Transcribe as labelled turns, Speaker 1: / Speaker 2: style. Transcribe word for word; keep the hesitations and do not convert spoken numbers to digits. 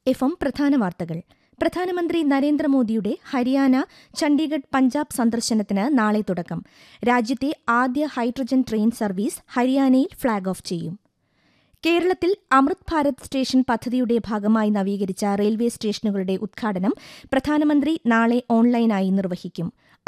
Speaker 1: F M പ്രധാന വാർത്തകൾ. പ്രധാനമന്ത്രി നരേന്ദ്രമോദിയുടെ ഹരിയാന, ചണ്ഡീഗഡ്, പഞ്ചാബ് സന്ദർശനത്തിന് നാളെ തുടക്കം. രാജ്യത്തെ ആദ്യ ഹൈഡ്രജൻ ട്രെയിൻ സർവീസ് ഹരിയാനയിൽ ഫ്ളാഗ് ഓഫ് ചെയ്യും. കേരളത്തിൽ അമൃത് ഭാരത് സ്റ്റേഷൻ പദ്ധതിയുടെ ഭാഗമായി നവീകരിച്ച റെയിൽവേ സ്റ്റേഷനുകളുടെ ഉദ്ഘാടനം പ്രധാനമന്ത്രി നാളെ ഓൺലൈനായി നിർവഹിക്കും.